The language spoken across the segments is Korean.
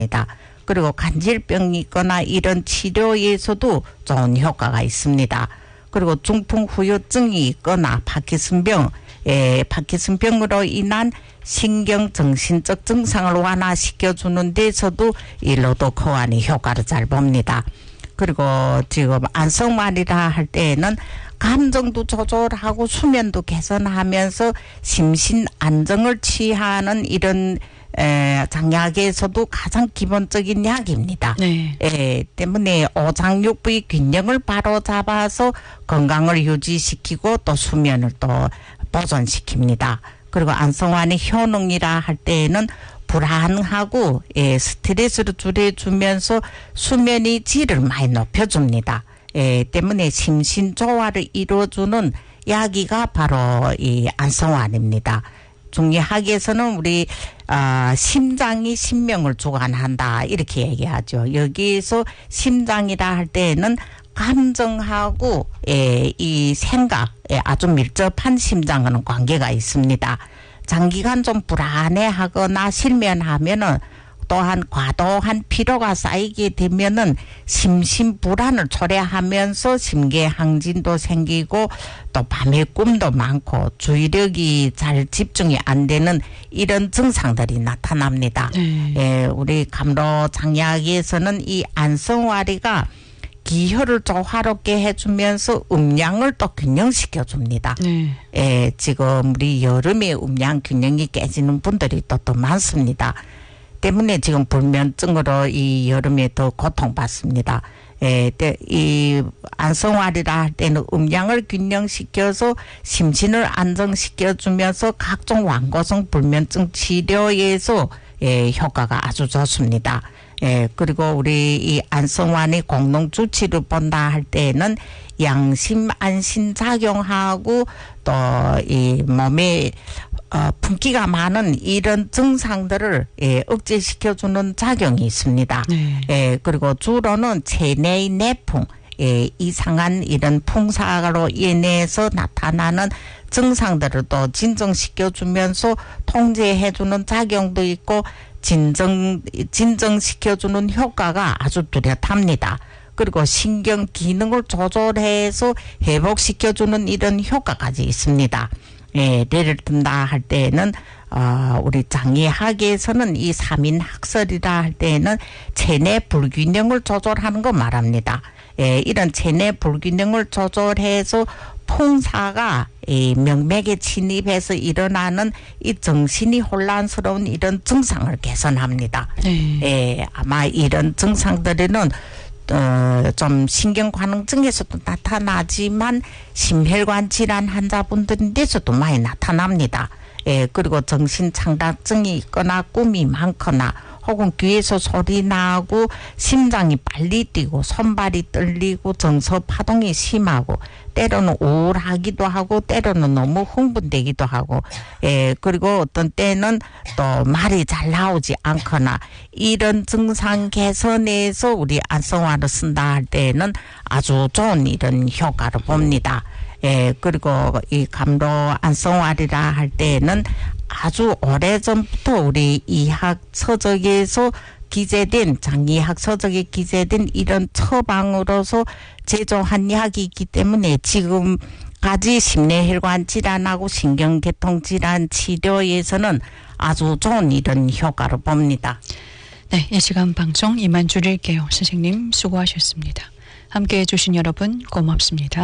그리고 간질병이 있거나 이런 치료에서도 좋은 효과가 있습니다. 그리고 중풍 후유증이 있거나 파킨슨병으로 인한 신경 정신적 증상을 완화시켜주는 데서도 이 로도코안이 효과를 잘 봅니다. 그리고 지금 안성말이라 할 때에는 감정도 조절하고 수면도 개선하면서 심신 안정을 취하는 이런 장약에서도 가장 기본적인 약입니다. 네. 때문에 오장육부의 균형을 바로 잡아서 건강을 유지시키고 또 수면을 또 보존시킵니다. 그리고 안성환의 효능이라 할 때에는 불안하고 스트레스를 줄여주면서 수면의 질을 많이 높여줍니다. 때문에 심신조화를 이루어주는 약이가 바로 이 안성환입니다. 중의학에서는 우리 심장이 신명을 주관한다 이렇게 얘기하죠. 여기에서 심장이라 할 때에는 감정하고 이 생각에 아주 밀접한 심장과는 관계가 있습니다. 장기간 좀 불안해하거나 실면하면은 또한 과도한 피로가 쌓이게 되면은 심신불안을 초래하면서 심계항진도 생기고 또 밤에 꿈도 많고 주의력이 잘 집중이 안 되는 이런 증상들이 나타납니다. 우리 감로장약에서는 이 안성와리가 기혈을 조화롭게 해주면서 음양을 또 균형시켜 줍니다. 지금 우리 여름에 음양 균형이 깨지는 분들이 또 많습니다. 때문에 지금 불면증으로 이 여름에 더 고통받습니다. 이 안성활이라 할 때는 음양을 균형시켜서 심신을 안정시켜주면서 각종 완고성 불면증 치료에서 효과가 아주 좋습니다. 그리고 우리 이 안성환의 공동 주치를 본다 할 때는 양심 안심 작용하고 또 이 몸에 분기가 많은 이런 증상들을 억제시켜주는 작용이 있습니다. 그리고 주로는 체내의 내풍, 이상한 이런 풍사로 인해서 나타나는 증상들을 또 진정시켜주면서 통제해주는 작용도 있고 진정시켜주는 효과가 아주 뚜렷합니다. 그리고 신경 기능을 조절해서 회복시켜주는 이런 효과까지 있습니다. 예를 든다 할 때에는 우리 장의학에서는 이 3인 학설이라 할 때에는 체내 불균형을 조절하는 거 말합니다. 이런 체내 불균형을 조절해서 풍사가 이 명맥에 침입해서 일어나는 이 정신이 혼란스러운 이런 증상을 개선합니다. 아마 이런 증상들에는 좀 신경관응증에서도 나타나지만 심혈관 질환 환자분들인데서도 많이 나타납니다. 그리고 정신창작증이 있거나 꿈이 많거나 혹은 귀에서 소리 나고 심장이 빨리 뛰고 손발이 떨리고 정서파동이 심하고 때로는 우울하기도 하고 때로는 너무 흥분되기도 하고 그리고 어떤 때는 또 말이 잘 나오지 않거나 이런 증상 개선에서 우리 안성환을 쓴다 할 때는 아주 좋은 이런 효과를 봅니다. 그리고 이 감로 안성환이라 할 때는 아주 오래전부터 우리 이학 서적에서 기재된 장의학 서적에 기재된 이런 처방으로서 제조한 약이 있기 때문에 지금까지 심내혈관 질환하고 신경계통 질환 치료에서는 아주 좋은 이런 효과를 봅니다. 네, 이 시간 방송 이만 줄일게요. 선생님 수고하셨습니다. 함께해 주신 여러분 고맙습니다.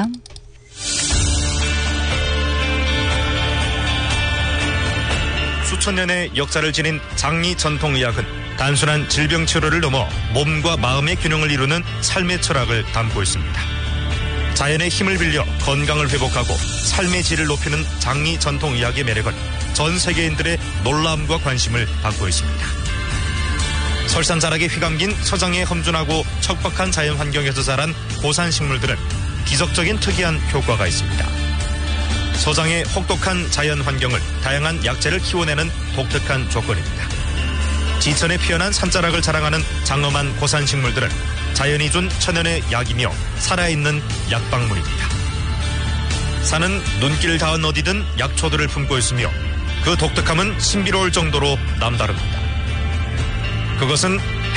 수천 년의 역사를 지닌 장리 전통의학은 단순한 질병 치료를 넘어 몸과 마음의 균형을 이루는 삶의 철학을 담고 있습니다. 자연의 힘을 빌려 건강을 회복하고 삶의 질을 높이는 장리 전통의학의 매력은 전 세계인들의 놀라움과 관심을 받고 있습니다. 설산자락에 휘감긴 서장의 험준하고 척박한 자연 환경에서 자란 고산 식물들은 기적적인 특이한 효과가 있습니다. 서장의 혹독한 자연 환경을 다양한 약재를 키워내는 독특한 조건입니다. 지천에 피어난 산자락을 자랑하는 장엄한 고산식물들은 자연이 준 천연의 약이며 살아있는 약방문입니다. 산은 눈길 닿은 어디든 약초들을 품고 있으며 그 독특함은 신비로울 정도로 남다릅니다. 그것은